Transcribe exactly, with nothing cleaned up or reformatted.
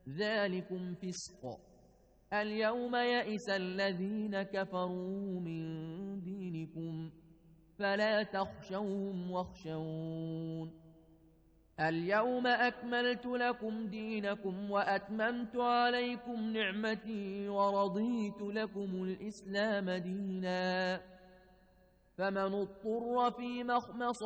ذلكم فسق. اليوم يئس الذين كفروا من دينكم فلا تخشوهم واخشون. اليوم أكملت لكم دينكم وأتممت عليكم نعمتي ورضيت لكم الإسلام دينا. فمن اضطر في مخمصة